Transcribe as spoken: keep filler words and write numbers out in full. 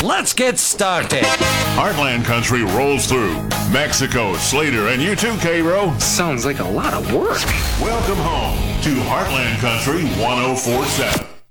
Let's get started. Heartland Country rolls through. Mexico, Slater, and you too, K-Ro. Sounds like a lot of work. Welcome home to Heartland Country one oh four point seven.